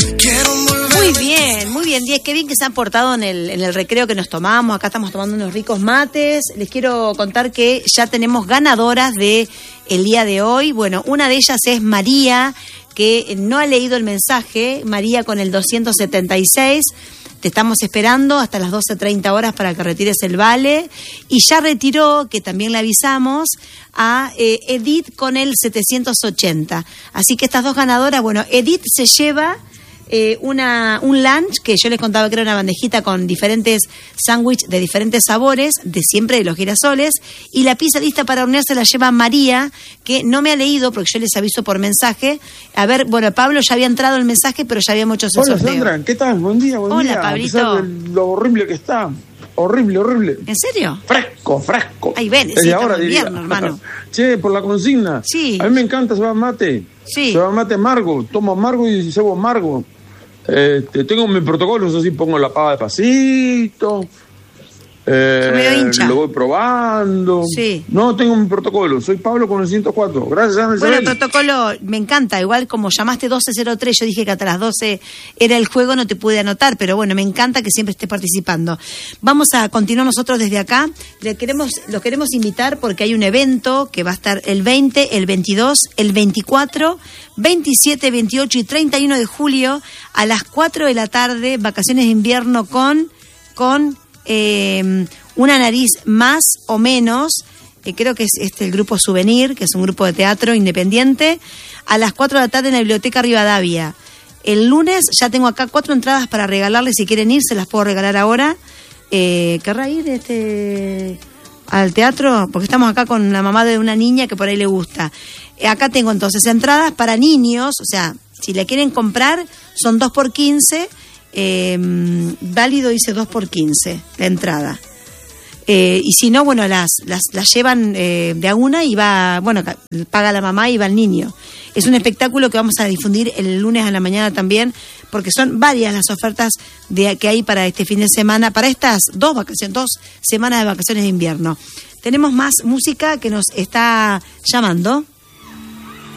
Muy bien, 10, qué bien que se han portado en el recreo que nos tomamos. Acá estamos tomando unos ricos mates. Les quiero contar que ya tenemos ganadoras de el día de hoy. Bueno, una de ellas es María, que no ha leído el mensaje. María con el 276. Te estamos esperando hasta las 12:30 horas para que retires el vale. Y ya retiró, que también le avisamos, a Edith con el 780. Así que estas dos ganadoras, bueno, Edith se lleva un lunch, que yo les contaba que era una bandejita con diferentes sándwiches de diferentes sabores, de siempre de los girasoles, y la pizza lista para hornear se la lleva María, que no me ha leído porque yo les aviso por mensaje. A ver, bueno, Pablo ya había entrado el mensaje, pero ya habíamos hecho ese sorteo. Hola Sandra, ¿qué tal? Buen día, buen día. Hola, Pablito. A pesar de lo horrible que está. Horrible. ¿En serio? Fresco. Ahí ven, sí, estamos en invierno, hermano. Che, por la consigna. Sí. A mí me encanta ceba mate. Sí. Ceba mate amargo. Tomo amargo y cebo amargo. Tengo mi protocolo, eso sí, pongo la pava despacito. Medio hincha. Lo voy probando. Sí. No, tengo mi protocolo. Soy Pablo con el 104. Gracias, Ana Bueno, Isabel. el protocolo me encanta. Igual como llamaste 1203, yo dije que hasta las 12 era el juego, no te pude anotar, pero bueno, me encanta que siempre estés participando. Vamos a continuar nosotros desde acá. Los queremos invitar porque hay un evento que va a estar el 20, el 22, el 24, 27, 28 y 31 de julio a las 4 de la tarde, vacaciones de invierno con una nariz más o menos, creo que es el grupo Souvenir, que es un grupo de teatro independiente, a las 4 de la tarde en la Biblioteca Rivadavia. El lunes ya tengo acá 4 entradas para regalarles, si quieren ir, se las puedo regalar ahora. ¿Querrá ir al teatro? Porque estamos acá con la mamá de una niña que por ahí le gusta. Acá tengo entonces entradas para niños, o sea, si la quieren comprar, son 2 por 15. Válido dice 2 por 15 la entrada, y si no, bueno, las llevan de a una y va, bueno, paga la mamá y va el niño. Es un espectáculo que vamos a difundir el lunes a la mañana también, porque son varias las ofertas que hay para este fin de semana, para estas 2 semanas de vacaciones de invierno. Tenemos más música que nos está llamando.